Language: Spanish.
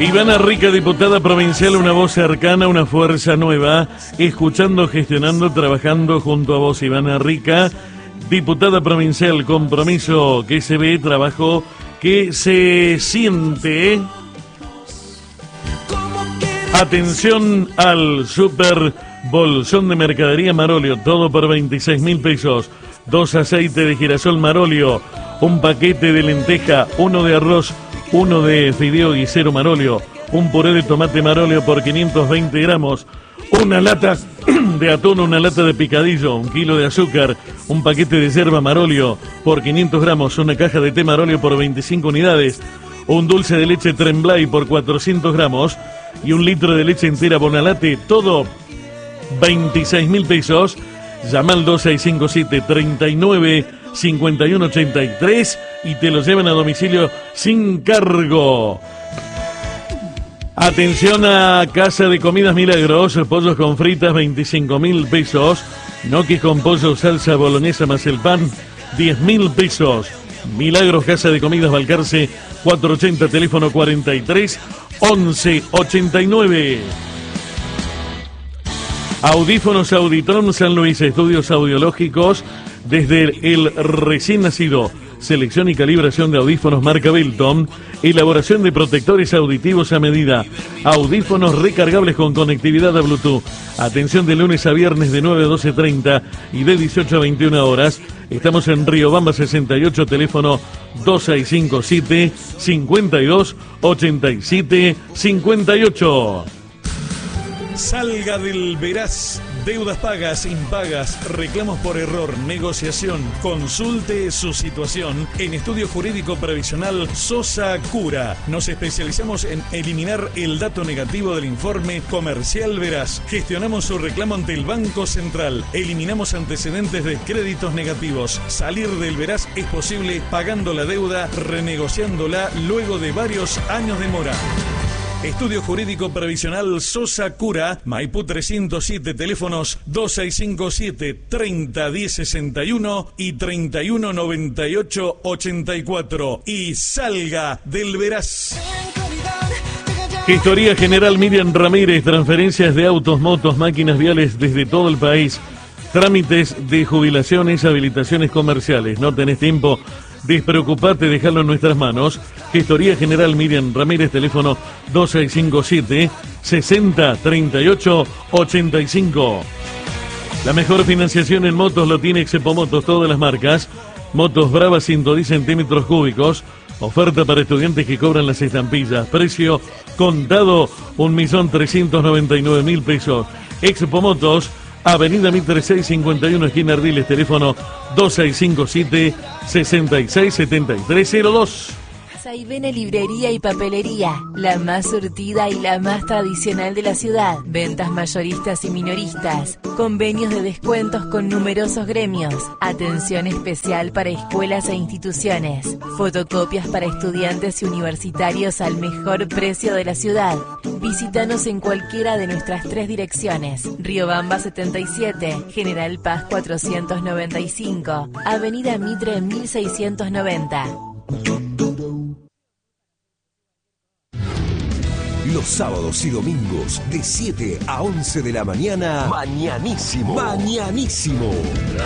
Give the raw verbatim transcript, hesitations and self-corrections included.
Ivana Rica, diputada provincial, una voz cercana, una fuerza nueva, escuchando, gestionando, trabajando junto a vos. Ivana Rica, diputada provincial, compromiso que se ve, trabajo que se siente. Atención al super bolsón de mercadería Marolio, todo por veintiséis mil pesos. Dos aceites de girasol Marolio, un paquete de lenteja, uno de arroz, uno de fideo guisero Marolio, un puré de tomate Marolio por quinientos veinte gramos, una lata de atún, una lata de picadillo, un kilo de azúcar, un paquete de yerba Marolio por quinientos gramos, una caja de té Marolio por veinticinco unidades, un dulce de leche Tremblay por cuatrocientos gramos y un litro de leche entera Bonalate, todo veintiséis mil pesos. Llama al dos seis cinco siete, treinta y nueve, cincuenta y uno ochenta y tres y te lo llevan a domicilio sin cargo. Atención a Casa de Comidas Milagros, pollos con fritas, veinticinco mil pesos. Gnocchi con pollo, salsa boloñesa más el pan, diez mil pesos. Milagros, Casa de Comidas Balcarce, cuatrocientos ochenta, teléfono cuarenta y tres, once, ochenta y nueve. Audífonos Auditron San Luis, estudios audiológicos desde el recién nacido, selección y calibración de audífonos marca Belton, elaboración de protectores auditivos a medida, audífonos recargables con conectividad a Bluetooth. Atención de lunes a viernes de nueve a doce treinta y de dieciocho a veintiuna horas. Estamos en Riobamba sesenta y ocho, teléfono dos seis cinco siete, cincuenta y dos, ochenta y siete, cincuenta y ocho. Salga del Veraz. Deudas pagas, impagas, reclamos por error, negociación. Consulte su situación en Estudio Jurídico Previsional Sosa Cura. Nos especializamos en eliminar el dato negativo del informe comercial Veraz. Gestionamos su reclamo ante el Banco Central. Eliminamos antecedentes de créditos negativos. Salir del Veraz es posible pagando la deuda, renegociándola luego de varios años de mora. Estudio Jurídico Previsional Sosa Cura, Maipú trescientos siete, teléfonos dos seis cinco siete, treinta, diez sesenta y uno y treinta y uno noventa y ocho ochenta y cuatro. Y salga del Veraz. Gestoría General Miriam Ramírez, transferencias de autos, motos, máquinas viales desde todo el país, trámites de jubilaciones, habilitaciones comerciales. ¿No tenés tiempo? Despreocupate, dejarlo en nuestras manos. Gestoría General Miriam Ramírez, teléfono dos seis cinco siete, sesenta, treinta y ocho, ochenta y cinco. La mejor financiación en motos lo tiene Exepomotos, todas las marcas. Motos Bravas ciento diez centímetros cúbicos. Oferta para estudiantes que cobran las estampillas. Precio contado un millón trescientos noventa y nueve mil pesos. Exepomotos, Avenida Mitre seiscientos cincuenta y uno, esquina Ardiles, teléfono dos seis cinco siete, sesenta y seis, setenta y tres cero dos. Saibene Librería y Papelería, la más surtida y la más tradicional de la ciudad. Ventas mayoristas y minoristas, convenios de descuentos con numerosos gremios, atención especial para escuelas e instituciones, fotocopias para estudiantes y universitarios al mejor precio de la ciudad. Visítanos en cualquiera de nuestras tres direcciones: Riobamba setenta y siete, General Paz cuatrocientos noventa y cinco, Avenida Mitre mil seiscientos noventa. Los sábados y domingos de siete a once de la mañana, Mañanísimo. Mañanísimo.